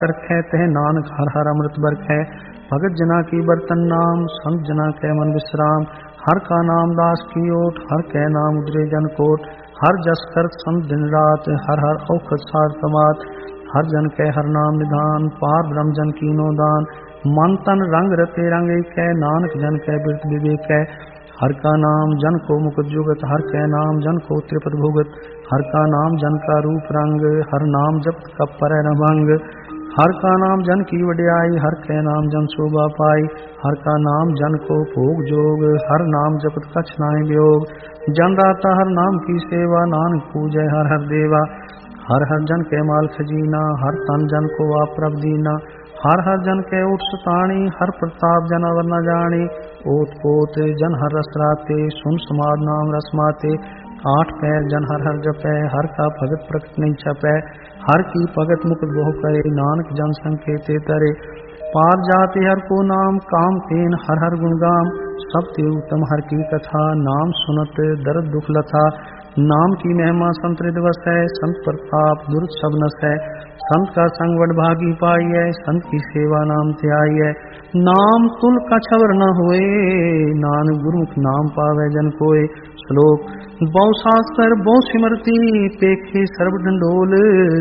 रखै तह नानक हर हर अमृत बरखै। भगत जना की बर्तन नाम संत जना कै मन विश्राम। हर का नाम दास की ओट हर कै नाम उदरे जन कोट। हर जस कर संत दिन रात हर हर औखत सार समात। हर जन कै हर नाम निधान पार ब्रह्म जन कीनो दान। मन तन रंग रते रंग एक है नानक जन कै बिरत विवेक है। हर का नाम जन को मुकुट जुगत हर कै नाम जन को त्रिपत भुगत। हर का नाम जन का रूप रंग हर नाम जपत कप पर न भंग। हर का नाम जन की वड्याई हर कै नाम जन शोभा पाई। हर का नाम जन को भोग जोग हर नाम जपत कछ नाहि वियोग। जन दाता हर नाम की सेवा नानक पूजय हर हर देवा। हर हर जन के माल खजीना हर तन जन को आप प्रभ दीना। हर हर जन के उठ सताणी हर प्रताप जन अवर न जानी। ओत पोत जन हर रस राते सुन समाद नाम रस माते। आठ पैर जन हर हर जपै हर का भगत प्रकट नहीं छपै। हर की भगत मुकुट बहु करे नानक जन संकेते तरे। पार जाते हर को नाम काम तेन हर हर गुणगाम। सब ते उत्तम हर की कथा नाम सुनत दर्द दुख लथा। नाम की महिमा संत हृदय है संत प्रताप दुर्द सब नस है। संत का संग वड भागी पाई है संत की सेवा नाम त्याई है। नाम तुल कछवर न होए नानक गुरुमुख नाम पावे जन कोय। श्लोक बहु शास्त्र बहु सिमरती पेखे सर्व डंडोल।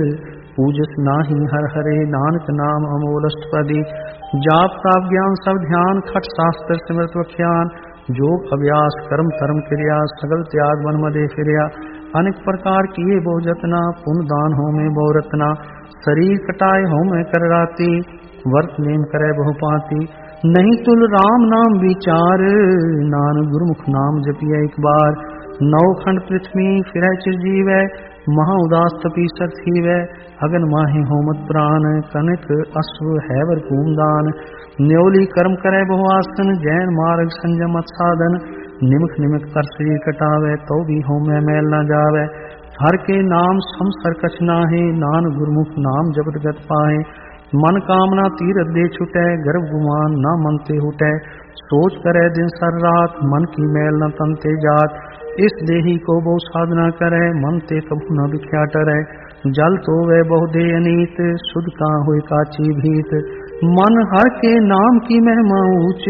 पूजस नाही हर हरे नानक नाम अमोल अष्टपदी। जाप ताप ज्ञान सब ध्यान खट शास्त्र सिमरत वख्यान। जोग अभ्यास कर्म कर्म क्रिया सगल त्याग मन मदे फिरिया। अनेक प्रकार किए बहु जतना पुण्य दान हो में बहु रत्ना। शरीर कटाए हो में कर राती वर्त नेम करे बहु पाती। नहीं तुल राम नाम विचार नानक गुरुमुख नाम जपिया एक बार। नौ खंड पृथ्वी फिर चिरजीव है महा उदास तपी सर थीव है। अगन माहे होमत प्राण कनक अश्व हैवर कूमदान। न्योली कर्म करे बहु आसन जैन मार्ग संयम मत साधन। निमक निमक कर शरीर कटावे तो भी हो में मैल न जावे। हर के नाम समसर कछ नाहे नान गुरुमुख नाम जपत गत पाए। मन कामना तीरथ दे छुटै गर्भ गुमान न मन ते हुटै। सोच करे दिन सर रात मन की मैल न तन ते जात। इस देही को बहु साधना करे मन ते कभू न बिख्या टरै। जल तो वह बहु दे अनीत शुद्ध का हुई काची भीत। मन हर के नाम की महिमा ऊंच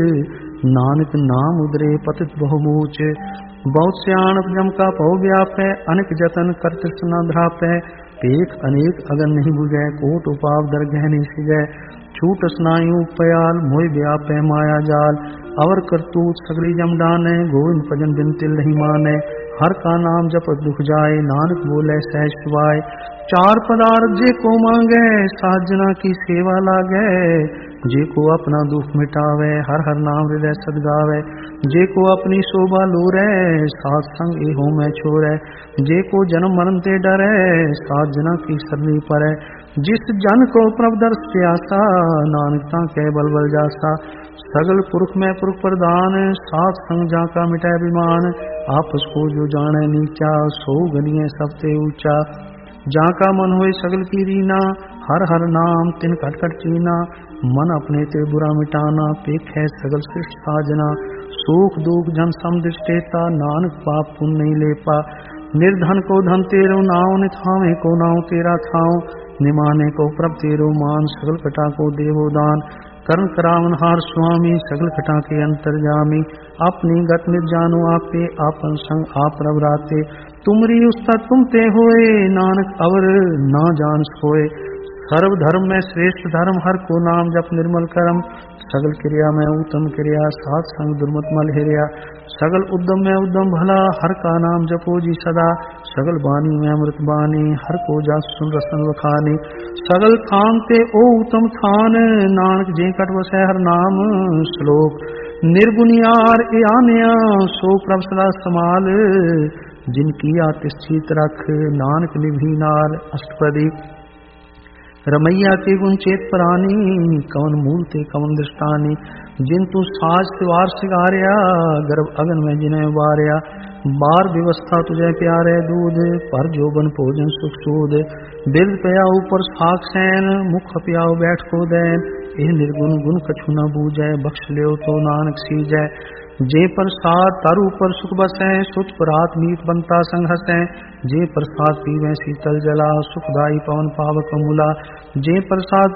नानक नाम उदरे पतित बहुमूच। बहुत स्याण जम का पौ व्यापै अनेक जतन कर तृष्णा ध्रापै। पेख अनेक अगन नहीं बुझै कोट उपाव दर गहनी सिजै। छूट स्नायु पयाल मोय व्यापै माया जाल। अवर करतूत सगली जम डानै गोविंद भजन बिन तिल नहीं मानै। हर का नाम जपत दुख जाए नानक बोले सहज सुभाए। चार पदार्थ जे को मांगे साजना की सेवा लागै। जे को अपना दुख मिटावे हर हर नाम हृदय सदगावे। जे को अपनी शोभा लोरै सात संग ए हो मैं छोरै। जे को जन्म मरण ते डरै सात जना की सरनी परै। जिस जन को प्रभ दर्श प्यासा नानकता कै बल बल जासा। सगल पुरख में पुरख प्रदान सात संग जाका मिटै विमान। आपस को जो जाने नीचा सो गनिए सबते ऊंचा। जाका मन होए सगल की रीना हर हर नाम तिन कट कट चीना। मन अपने ते बुरा मिटाना पेख है सगल सृष्ट साजना। सुख दुख जन समदृष्टेता नानक पाप पुण्य नहीं लेपा। निर्धन को धन तेरो नाव निथावे को नाव तेरा थाव। निमाने को प्रभ तेरो मान सगल कटा को देवो दान। कर्ण करावन हार स्वामी सगल कटा के अंतर्जामी। अपनी गत निज जानो आपे आपन संग आप प्रभ राते। तुमरी उस्ता तुम ते होए नानक अवर ना जान सोए। सर्व धर्म में श्रेष्ठ धर्म हर को नाम जप निर्मल करम। सगल क्रिया में उत्तम क्रिया सात संग दुर्मत मल हिरिया। सगल उद्यम में उद्यम भला हर का नाम जपो जी सदा। सगल बानी में अमृत बानी हर को जा सुन रसन वखानी। सगल खान ते ओ उत्तम खान नानक जे कट वसै हर नाम। श्लोक निर्गुनियार ए आनया सो प्रभ सदा समाल। जिनकी आतिष्ठित रख नानक निभी नाल अष्टपदी। रमैया के गुण चेत परानी कवन मूल ते कवन दृष्टानी। जिन तू साज सिवार सिगारिया गर्भ अगन में जिन्हें वारिया। बार व्यवस्था तुझे प्यारे दूध पर जोबन भोजन सुख सूद। बिरद पया ऊपर साख सैन मुख प्याओ बैठ को दैन। यह निर्गुण गुण कछु न बूझै बख्श लियो तो नानक सीजै। जे प्रसाद तरु पर सुख बसै, सुत परात मीत बनता संग हसै। जे प्रसाद पीवै शीतल जला, सुखदाई पवन पावक मूला। जे प्रसाद